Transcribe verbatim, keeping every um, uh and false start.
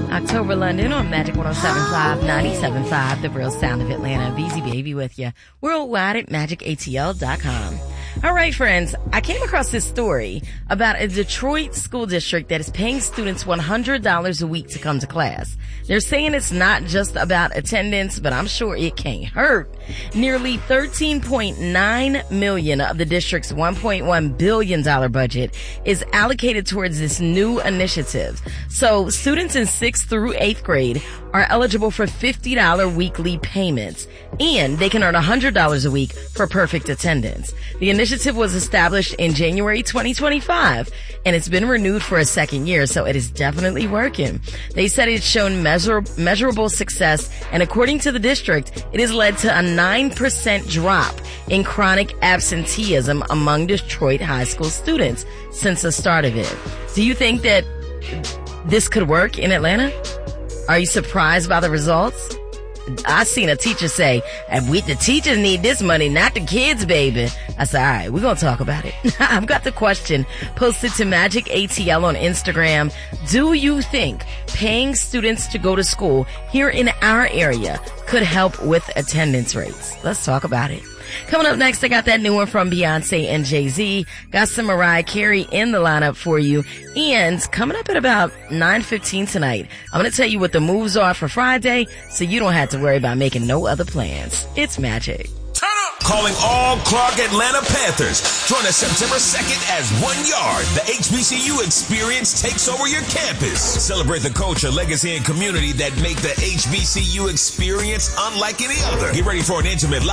October London on Magic one oh seven point five, ninety-seven point five, the real sound of Atlanta. V Z Baby with you. Worldwide at magic A T L dot com. All right, friends, I came across this story about a Detroit school district that is paying students one hundred dollars a week to come to class. They're saying it's not just about attendance, but I'm sure it can't hurt. Nearly thirteen point nine million dollars of the district's one point one billion dollars budget is allocated towards this new initiative. So students in sixth through eighth grade are eligible for fifty dollars weekly payments, and they can earn one hundred dollars a week for perfect attendance. The initiative was established in January twenty twenty-five, and it's been renewed for a second year, so it is definitely working. They said it's shown measure, measurable success, and according to the district, it has led to a nine percent drop in chronic absenteeism among Detroit high school students since the start of it. Do you think that this could work in Atlanta? Are you surprised by the results? I seen a teacher say, we, the teachers need this money, not the kids, baby. I said, all right, we're going to talk about it. I've got the question posted to Magic A T L on Instagram. Do you think paying students to go to school here in our area could help with attendance rates? Let's talk about it. Coming up next, I got that new one from Beyonce and Jay-Z. Got some Mariah Carey in the lineup for you. And coming up at about nine fifteen tonight, I'm going to tell you what the moves are for Friday so you don't have to worry about making no other plans. It's Magic. Turn up! Calling all Clark Atlanta Panthers. Join us September second as One Yard, the H B C U experience takes over your campus. Celebrate the culture, legacy, and community that make the H B C U experience unlike any other. Get ready for an intimate